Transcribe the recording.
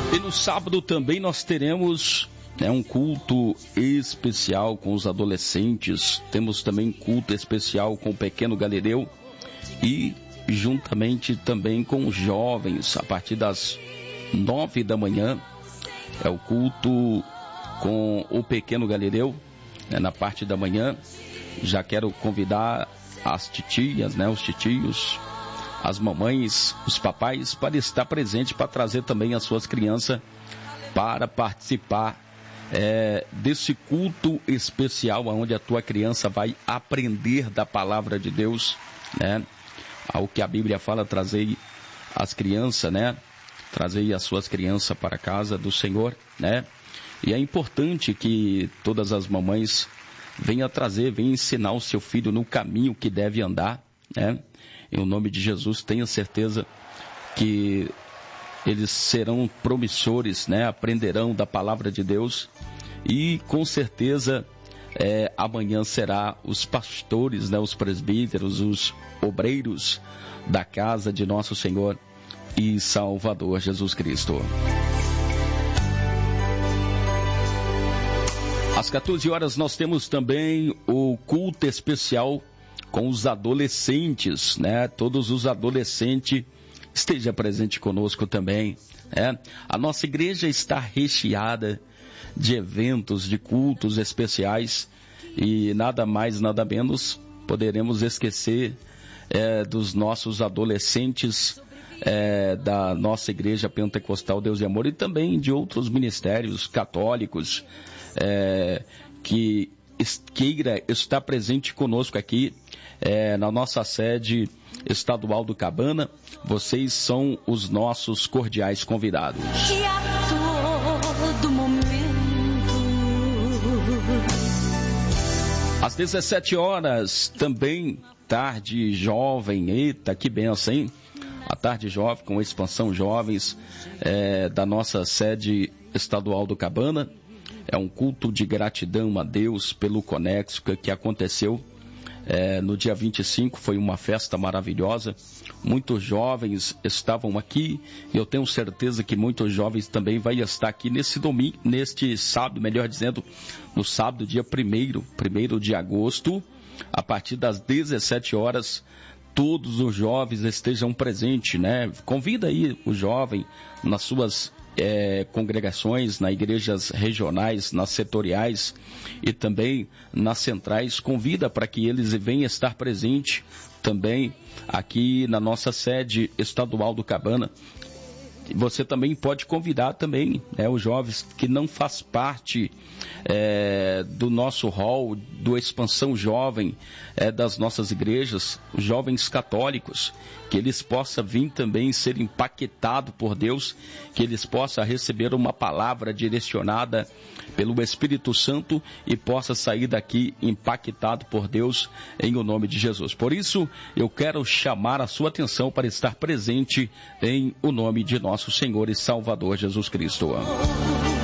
E no sábado também nós teremos um culto especial com os adolescentes. Temos também culto especial com o Pequeno Galileu e juntamente também com os jovens. A partir das 9 da manhã é o culto com o Pequeno Galileu, na parte da manhã. Já quero convidar as titias, os titios, as mamães, os papais, para estar presente, para trazer também as suas crianças para participar desse culto especial, onde a tua criança vai aprender da palavra de Deus, ao que a Bíblia fala, trazer as crianças, trazer as suas crianças para a casa do Senhor, E é importante que todas as mamães venham ensinar o seu filho no caminho que deve andar, Em nome de Jesus, tenha certeza que eles serão promissores, aprenderão da palavra de Deus e com certeza amanhã será os pastores, os presbíteros, os obreiros da casa de nosso Senhor e Salvador Jesus Cristo. Às 14 horas nós temos também o culto especial com os adolescentes, Todos os adolescentes esteja presente conosco também, A nossa igreja está recheada de eventos, de cultos especiais e nada mais, nada menos poderemos esquecer dos nossos adolescentes da nossa igreja pentecostal Deus e Amor e também de outros ministérios católicos que queira estar presente conosco aqui na nossa sede estadual do Cabana. Vocês são os nossos cordiais convidados. E a todo momento. Às 17 horas, também tarde jovem. Eita, que benção, hein? A tarde jovem com a Expansão Jovens da nossa sede estadual do Cabana. É um culto de gratidão a Deus pelo Conexo que aconteceu no dia 25, foi uma festa maravilhosa. Muitos jovens estavam aqui e eu tenho certeza que muitos jovens também vão estar aqui neste sábado, melhor dizendo, no sábado, dia 1º de agosto, a partir das 17 horas. Todos os jovens estejam presentes, Convida aí o jovem nas suas congregações, nas igrejas regionais, nas setoriais e também nas centrais. Convida para que eles venham estar presentes também aqui na nossa sede estadual do Cabana. Você também pode convidar também os jovens que não faz parte do nosso hall, do Expansão Jovem, das nossas igrejas, os jovens católicos, que eles possam vir também ser impactados por Deus, que eles possam receber uma palavra direcionada pelo Espírito Santo e possa sair daqui impactado por Deus em o nome de Jesus. Por isso, eu quero chamar a sua atenção para estar presente em o nome de nosso Senhor e Salvador Jesus Cristo.